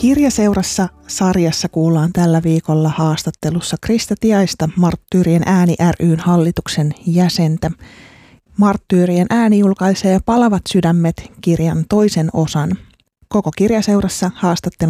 Kirjaseurassa sarjassa kuullaan tällä viikolla haastattelussa Krista Tiaista, Marttyyrien ääni r:n hallituksen jäsentä. Marttyyrien ääni julkaisee Palavat sydämet -kirjan toisen osan. Koko Kirjaseurassa haastattelun